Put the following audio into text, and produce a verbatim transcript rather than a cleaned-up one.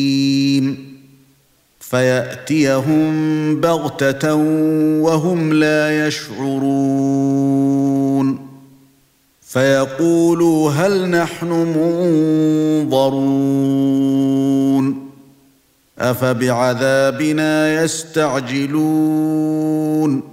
فيأتيهم بغتة وهم لا يشعرون فيقولوا هل نحن منظرون أفبعذابنا يستعجلون